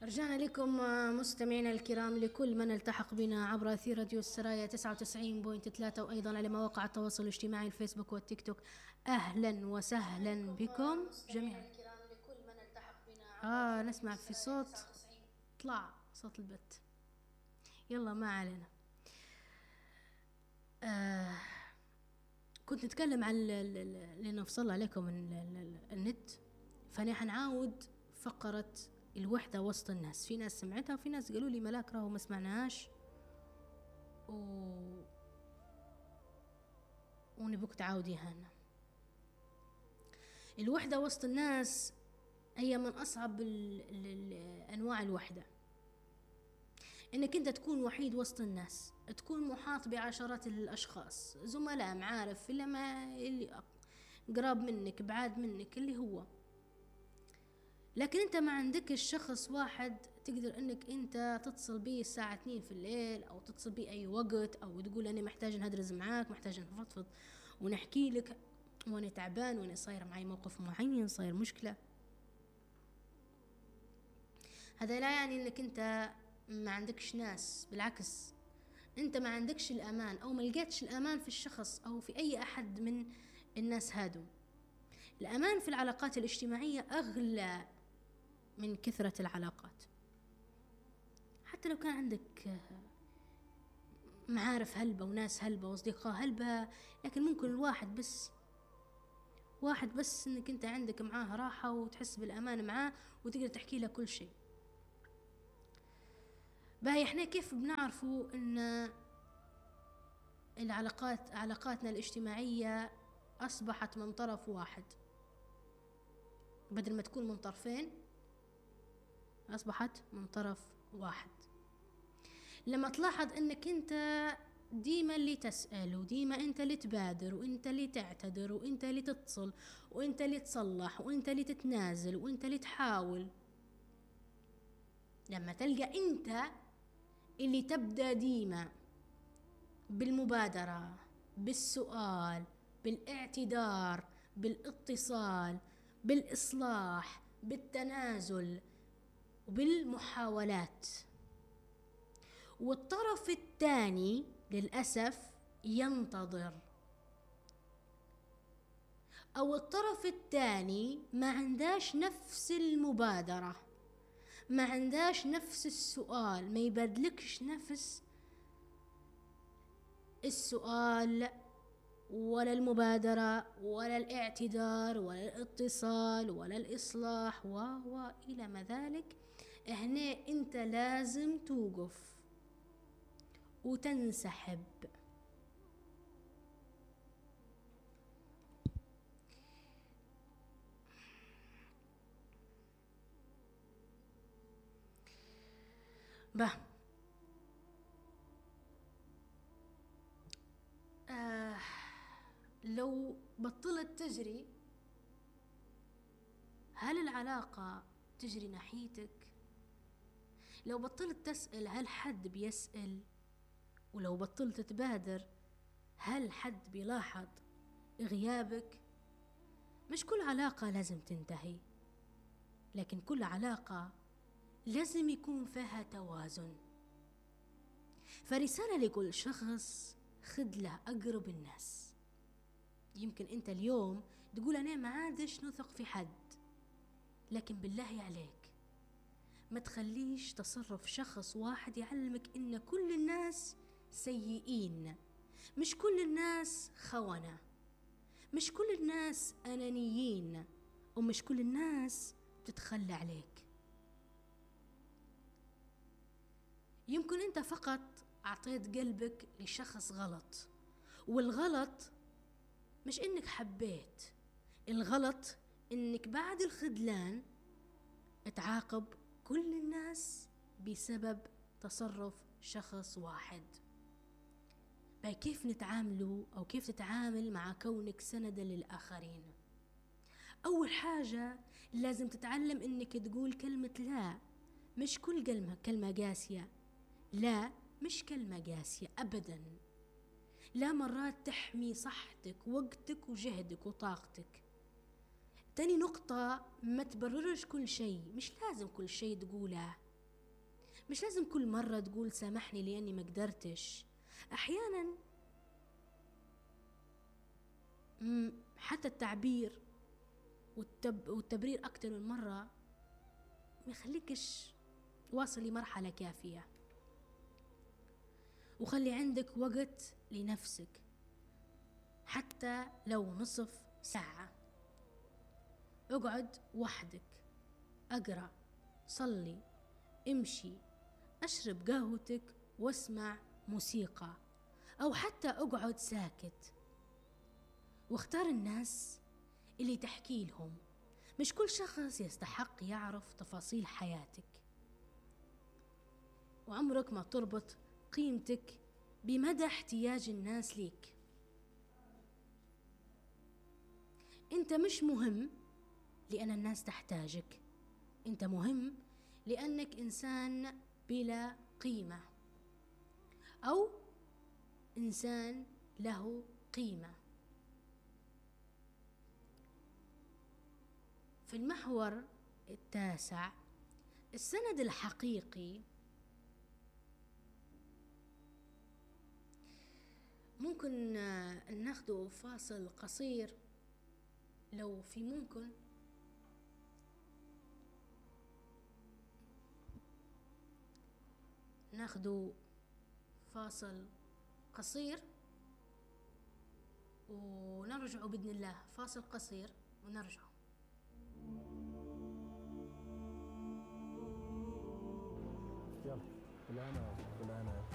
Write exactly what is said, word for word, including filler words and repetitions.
رجعنا لكم مستمعينا الكرام، لكل من التحق بنا عبر أثير راديو السرايا تسعة وتسعين فاصلة ثلاثة وأيضا على مواقع التواصل الاجتماعي الفيسبوك والتيك توك. أهلا وسهلا بكم جميعا. آه نسمع في صوت، طلع صوت البت، يلا ما علينا. آه كنت نتكلم عن لأنه فصل عليكم النت، فأنا حنعاود فقرة الوحدة وسط الناس. في ناس سمعتها وفي ناس قالوا لي ملاك راهو ما سمعناهاش و... ونبوك تعاوديها لنا. الوحدة وسط الناس هي من أصعب ال... ال... ال... أنواع الوحدة، إنك أنت تكون وحيد وسط الناس، تكون محاط بعشرات الأشخاص، زملاء، معارف، اللي ما اللي قراب منك بعاد منك اللي هو، لكن انت ما عندك الشخص واحد تقدر انك انت تتصل بيه الساعة اثنين في الليل، او تتصل بيه اي وقت، او تقول انا محتاج نهدرز معاك، محتاج نفضفض ونحكي لك وانا تعبان وانا صاير معي موقف معين، صاير مشكلة. هذا لا يعني انك انت ما عندكش ناس، بالعكس انت ما عندكش الامان او ما لقيتش الامان في الشخص او في اي احد من الناس هادو. الامان في العلاقات الاجتماعية اغلى من كثرة العلاقات. حتى لو كان عندك معارف هلبة وناس هلبة واصدقاء هلبة، لكن ممكن الواحد بس واحد بس انك انت عندك معاه راحة وتحس بالامان معاه وتقدر تحكي له كل شيء. باهي احنا كيف بنعرفوا ان العلاقات علاقاتنا الاجتماعية اصبحت من طرف واحد بدل ما تكون من طرفين، اصبحت من طرف واحد؟ لما تلاحظ انك انت ديما اللي تسأل، وديما انت اللي تبادر، وانت اللي تعتذر، وانت اللي تتصل، وانت اللي تصلح، وانت اللي تتنازل، وانت اللي تحاول. لما تلقى انت اللي تبدأ ديما بالمبادرة، بالسؤال، بالاعتذار، بالاتصال، بالإصلاح، بالتنازل، وبالمحاولات، والطرف الثاني للأسف ينتظر، أو الطرف الثاني ما عنداش نفس المبادرة، ما عنداش نفس السؤال، ما يبادلكش نفس السؤال ولا المبادرة ولا الاعتذار ولا الاتصال ولا الإصلاح و إلى ما ذلك، هنا أنت لازم توقف وتنسحب. به آه لو بطلت تجري، هل العلاقة تجري ناحيتك؟ لو بطلت تسأل، هل حد بيسأل؟ ولو بطلت تبادر، هل حد بيلاحظ غيابك؟ مش كل علاقة لازم تنتهي، لكن كل علاقة لازم يكون فيها توازن. فرسالة لكل شخص: خد له أقرب الناس. يمكن أنت اليوم تقول أنا ما عادش نثق في حد، لكن بالله عليك ما تخليش تصرف شخص واحد يعلمك إن كل الناس سيئين، مش كل الناس خونة، مش كل الناس أنانيين، ومش كل الناس بتتخلى عليك. يمكن أنت فقط أعطيت قلبك لشخص غلط، والغلط مش إنك حبيت، الغلط إنك بعد الخذلان تعاقب كل الناس بسبب تصرف شخص واحد. باي كيف نتعاملوا أو كيف تتعامل مع كونك سندا للآخرين؟ أول حاجة لازم تتعلم إنك تقول كلمة لا. مش كل كلمة كلمة قاسية، لا مش كلمة قاسية أبدا. لا مرات تحمي صحتك، وقتك، وجهدك، وطاقتك. تاني نقطة، ما تبررش كل شيء، مش لازم كل شيء تقوله. مش لازم كل مرة تقول سامحني لأني ما قدرتش. أحيانا حتى التعبير والتب والتبرير أكتر من مرة ما يخليكش واصل لمرحلة كافية. وخلي عندك وقت لنفسك حتى لو نصف ساعة. اقعد وحدك، اقرأ، صلي، امشي، اشرب قهوتك واسمع موسيقى، او حتى اقعد ساكت. واختار الناس اللي تحكي لهم. مش كل شخص يستحق يعرف تفاصيل حياتك، وعمرك ما تربط قيمتك بمدى احتياج الناس ليك. انت مش مهم لأن الناس تحتاجك، انت مهم لأنك إنسان بلا قيمة أو إنسان له قيمة. في المحور التاسع، السند الحقيقي. ممكن ناخده فاصل قصير لو في ممكن. ناخده فاصل قصير ونرجع بإذن الله. فاصل قصير ونرجع. يلا. بالهنا بالهنا.